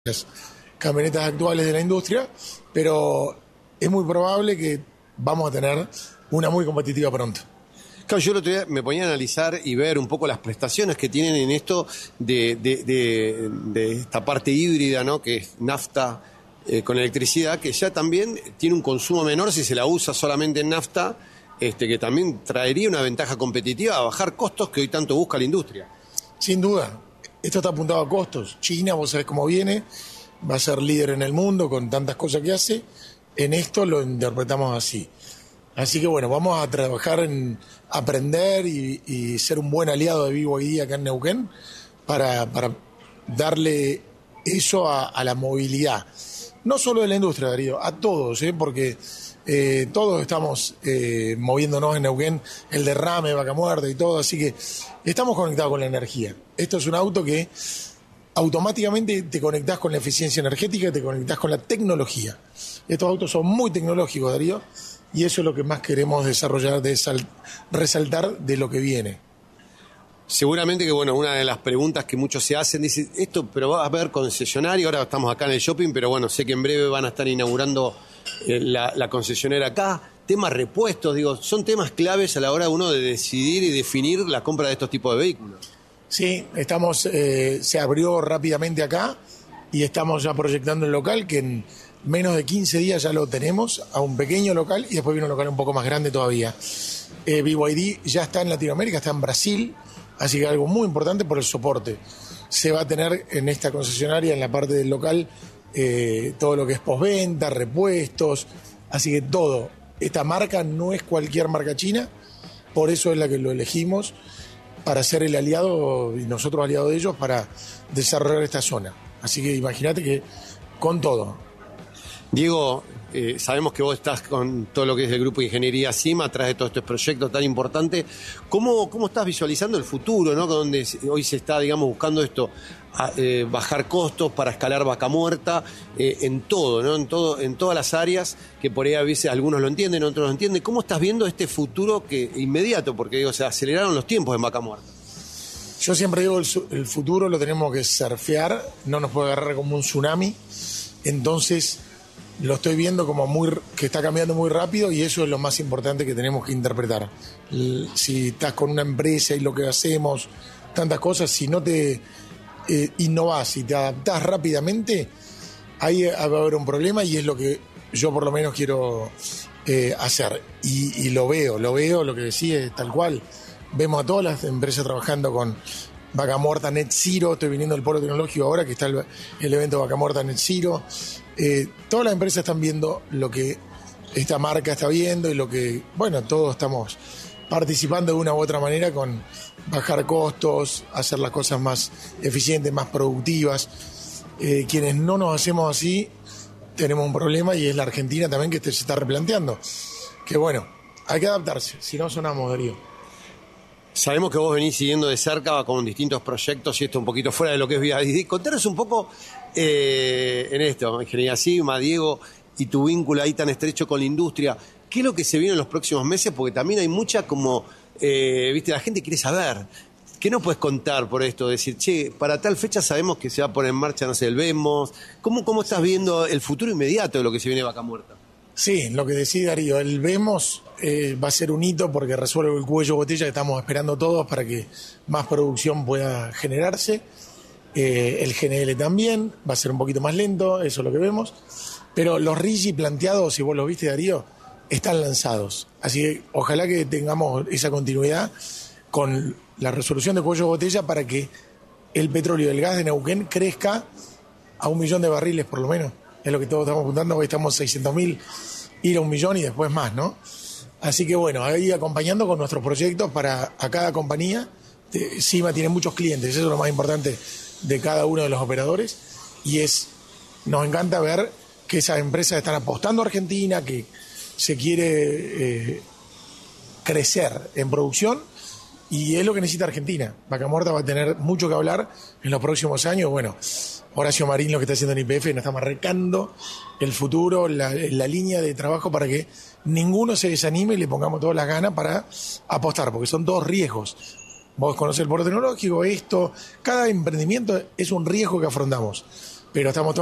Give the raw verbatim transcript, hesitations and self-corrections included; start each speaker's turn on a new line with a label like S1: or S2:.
S1: las camionetas actuales de la industria, pero es muy probable que vamos a tener una muy competitiva pronto.
S2: Claro, yo el otro día me ponía a analizar y ver un poco las prestaciones que tienen en esto de, de, de, de esta parte híbrida, ¿no? Que es nafta eh, con electricidad, que ya también tiene un consumo menor si se la usa solamente en nafta, este, que también traería una ventaja competitiva a bajar costos que hoy tanto busca la industria.
S1: Sin duda, esto está apuntado a costos. China, vos sabés cómo viene, va a ser líder en el mundo con tantas cosas que hace. En esto lo interpretamos así. Así que bueno, vamos a trabajar en aprender y, y ser un buen aliado de B Y D acá en Neuquén para, para darle eso a, a la movilidad. No solo de la industria, Darío, a todos, ¿eh? porque eh, todos estamos eh, moviéndonos en Neuquén, el derrame, Vaca Muerta y todo, así que estamos conectados con la energía. Esto es un auto que automáticamente te conectás con la eficiencia energética, te conectás con la tecnología. Estos autos son muy tecnológicos, Darío, y eso es lo que más queremos desarrollar, de sal, resaltar de lo que viene.
S2: Seguramente que, bueno, una de las preguntas que muchos se hacen, dice, esto, pero va a haber concesionario, ahora estamos acá en el shopping, pero bueno, sé que en breve van a estar inaugurando eh, la, la concesionaria acá. Temas repuestos, digo, son temas claves a la hora de uno de decidir y definir la compra de estos tipos de vehículos.
S1: Sí, estamos, eh, se abrió rápidamente acá y estamos ya proyectando el local que en menos de quince días ya lo tenemos, a un pequeño local y después viene un local un poco más grande todavía. Eh, B Y D ya está en Latinoamérica, está en Brasil, así que algo muy importante por el soporte. Se va a tener en esta concesionaria, en la parte del local, eh, todo lo que es postventa, repuestos, así que todo. Esta marca no es cualquier marca china, por eso es la que lo elegimos, para ser el aliado y nosotros aliados de ellos para desarrollar esta zona. Así que imagínate que con todo.
S2: Diego, eh, sabemos que vos estás con todo lo que es el grupo de Ingeniería CIMA, atrás de todos estos proyectos tan importantes. ¿Cómo, cómo estás visualizando el futuro, ¿no? Donde hoy se está, digamos, buscando esto, a, eh, bajar costos para escalar Vaca Muerta, eh, en todo, ¿no? En todo, en todas las áreas, que por ahí a veces algunos lo entienden, otros lo entienden. ¿Cómo estás viendo este futuro que inmediato? Porque, digo, se aceleraron los tiempos en Vaca Muerta.
S1: Yo siempre digo, el, el futuro lo tenemos que surfear, no nos puede agarrar como un tsunami. Entonces lo estoy viendo como muy que está cambiando muy rápido y eso es lo más importante que tenemos que interpretar. Si estás con una empresa y lo que hacemos, tantas cosas, si no te eh, innovás y te adaptás rápidamente, ahí va a haber un problema y es lo que yo por lo menos quiero eh, hacer. Y, y lo veo, lo veo, lo que decía es tal cual. Vemos a todas las empresas trabajando con Vaca Muerta Net Zero. Estoy viniendo del Polo Tecnológico ahora, que está el, el evento Vaca Muerta Net Zero. Eh, todas las empresas están viendo lo que esta marca está viendo y lo que, bueno, todos estamos participando de una u otra manera con bajar costos, hacer las cosas más eficientes, más productivas. Eh, quienes no nos hacemos así, tenemos un problema y es la Argentina también que se está replanteando. Que bueno, hay que adaptarse, si no sonamos, Darío.
S2: Sabemos que vos venís siguiendo de cerca con distintos proyectos y esto un poquito fuera de lo que es B Y D. Contanos un poco eh, en esto, Ingeniería CIMA, Diego, y tu vínculo ahí tan estrecho con la industria. ¿Qué es lo que se viene en los próximos meses? Porque también hay mucha como, eh, viste, la gente quiere saber. ¿Qué nos puedes contar por esto? Decir, che, para tal fecha sabemos que se va a poner en marcha, no sé, el Vemos. ¿Cómo, cómo estás viendo el futuro inmediato de lo que se viene de Vaca Muerta?
S1: Sí, lo que decía Darío, el Vemos eh, va a ser un hito porque resuelve el cuello botella que estamos esperando todos para que más producción pueda generarse. Eh, el G N L también va a ser un poquito más lento, eso es lo que vemos. Pero los Rigi planteados, si vos los viste, Darío, están lanzados. Así que ojalá que tengamos esa continuidad con la resolución de cuello botella para que el petróleo y el gas de Neuquén crezca a un millón de barriles por lo menos. Es lo que todos estamos apuntando, hoy estamos seiscientos mil, ir a un millón y después más, ¿no? Así que bueno, ahí acompañando con nuestros proyectos para a cada compañía. CIMA tiene muchos clientes, eso es lo más importante de cada uno de los operadores y es, nos encanta ver que esas empresas están apostando a Argentina, que se quiere eh, crecer en producción y es lo que necesita Argentina. Vaca Muerta va a tener mucho que hablar en los próximos años. Bueno, Horacio Marín lo que está haciendo en I P F nos está marcando el futuro, la, la línea de trabajo para que ninguno se desanime y le pongamos todas las ganas para apostar, porque son todos riesgos. Vos conocés el Polo Tecnológico, esto, cada emprendimiento es un riesgo que afrontamos. pero estamos